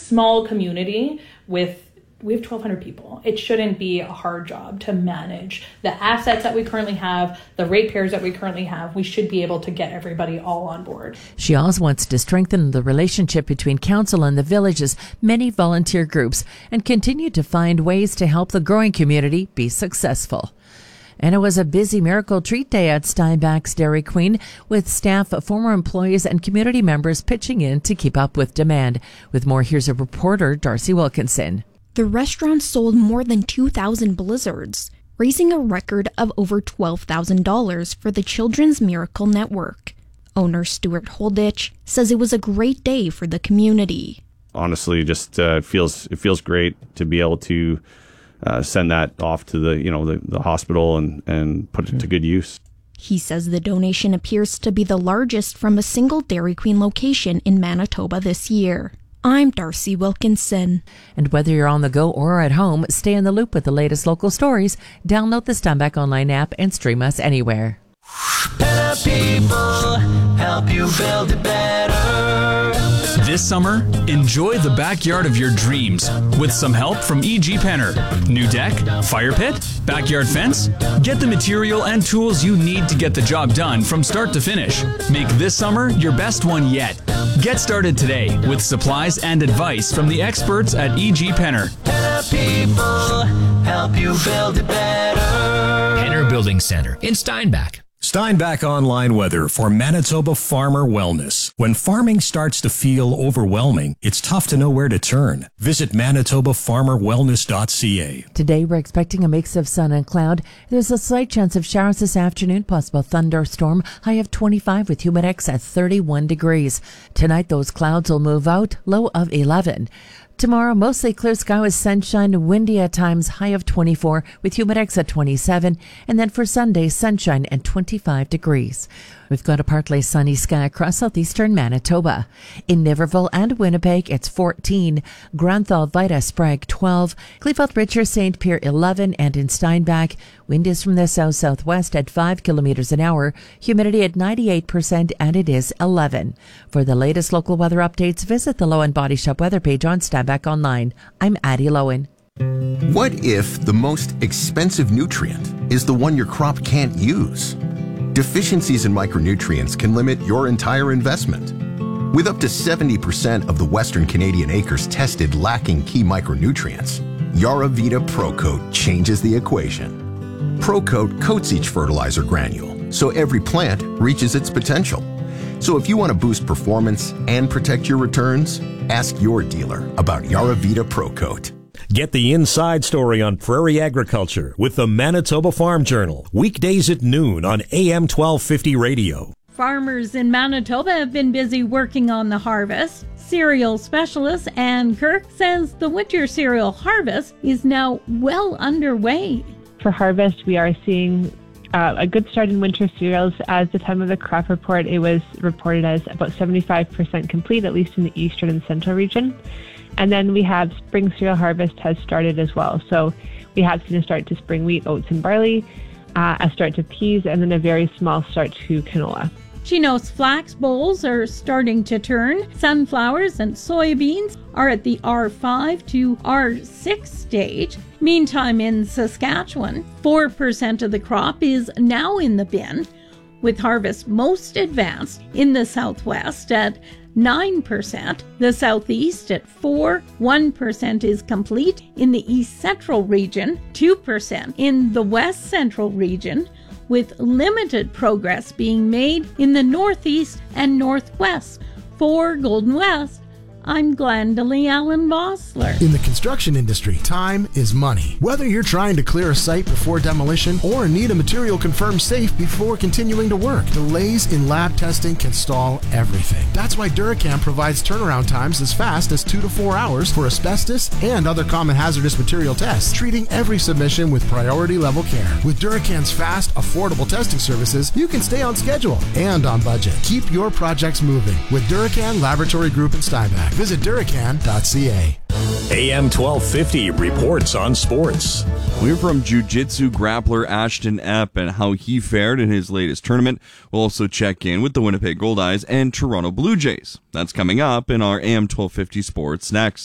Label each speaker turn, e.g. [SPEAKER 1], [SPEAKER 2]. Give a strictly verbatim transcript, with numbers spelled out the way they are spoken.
[SPEAKER 1] small community with we have twelve hundred people. It shouldn't be a hard job to manage the assets that we currently have, the ratepayers that we currently have. We should be able to get everybody all on board.
[SPEAKER 2] She also wants to strengthen the relationship between council and the village's many volunteer groups and continue to find ways to help the growing community be successful. And it was a busy Miracle Treat Day at Steinbach's Dairy Queen, with staff, former employees, and community members pitching in to keep up with demand. With more, here's a reporter, Darcy Wilkinson.
[SPEAKER 3] The restaurant sold more than two thousand blizzards, raising a record of over twelve thousand dollars for the Children's Miracle Network. Owner Stuart Holditch says it was a great day for the community.
[SPEAKER 4] Honestly, just uh, feels it feels great to be able to uh, send that off to the you know the, the hospital and, and put it to good use.
[SPEAKER 3] He says the donation appears to be the largest from a single Dairy Queen location in Manitoba this year. I'm Darcy Wilkinson.
[SPEAKER 2] And whether you're on the go or at home, stay in the loop with the latest local stories. Download the Steinbach Online app and stream us anywhere.
[SPEAKER 5] Better people help you build it better.
[SPEAKER 6] This summer, enjoy the backyard of your dreams with some help from E G Penner. New deck, fire pit, backyard fence? Get the material and tools you need to get the job done from start to finish. Make this summer your best one yet. Get started today with supplies and advice from the experts at E G Penner.
[SPEAKER 5] Better people help you build it better.
[SPEAKER 7] Penner Building Center in Steinbach.
[SPEAKER 8] Steinbach Online weather for Manitoba Farmer Wellness. When farming starts to feel overwhelming, it's tough to know where to turn. Visit manitoba farmer wellness dot c a.
[SPEAKER 2] Today, we're expecting a mix of sun and cloud. There's a slight chance of showers this afternoon, possible thunderstorm, high of twenty-five with humidex at thirty-one degrees. Tonight, those clouds will move out, low of eleven. Tomorrow, mostly clear sky with sunshine, windy at times, high of twenty-four with humidex at twenty-seven. And then for Sunday, sunshine and twenty-five degrees. We've got a partly sunny sky across southeastern Manitoba. In Niverville and Winnipeg, it's fourteen. Granthal, Vida, Sprague, twelve. Cleveland, Richard, Saint Pierre, eleven. And in Steinbach, wind is from the south-southwest at five kilometers an hour. Humidity at ninety-eight percent, and it is eleven. For the latest local weather updates, visit the Lowen Body Shop weather page on Steinbach Online. I'm Addie Lowen.
[SPEAKER 9] What if the most expensive nutrient is the one your crop can't use? Deficiencies in micronutrients can limit your entire investment. With up to seventy percent of the Western Canadian acres tested lacking key micronutrients, Yaravita ProCoat changes the equation. ProCoat coats each fertilizer granule, so every plant reaches its potential. So if you want to boost performance and protect your returns, ask your dealer about Yaravita ProCoat.
[SPEAKER 8] Get the inside story on prairie agriculture with the Manitoba Farm Journal, weekdays at noon on A M twelve fifty radio.
[SPEAKER 10] Farmers in Manitoba have been busy working on the harvest. Cereal specialist Ann Kirk says the winter cereal harvest is now well underway.
[SPEAKER 11] For harvest, we are seeing uh, a good start in winter cereals. As the time of the crop report, it was reported as about seventy-five percent complete, at least in the eastern and central region. And then we have spring cereal harvest has started as well. So we have seen a start to spring wheat, oats, and barley, uh, a start to peas, and then a very small start to canola.
[SPEAKER 10] She knows flax bolls are starting to turn. Sunflowers and soybeans are at the R five to R six stage. Meantime, in Saskatchewan, four percent of the crop is now in the bin, with harvest most advanced in the southwest at nine percent, the southeast at four percent, one percent is complete in the east central region, two percent in the west central region, with limited progress being made in the northeast and northwest. For Golden West, I'm Glendalee Allen Vossler.
[SPEAKER 12] In the construction industry, time is money. Whether you're trying to clear a site before demolition or need a material confirmed safe before continuing to work, delays in lab testing can stall everything. That's why Duracam provides turnaround times as fast as two to four hours for asbestos and other common hazardous material tests, treating every submission with priority level care. With Duracam's fast, affordable testing services, you can stay on schedule and on budget. Keep your projects moving with Duracan Laboratory Group in Steinbach. Visit duracan dot c a.
[SPEAKER 8] A M twelve fifty reports on sports.
[SPEAKER 13] We're from Jiu-Jitsu grappler Ashton Epp and how he fared in his latest tournament. We'll also check in with the Winnipeg Goldeyes and Toronto Blue Jays. That's coming up in our A M twelve fifty Sports next.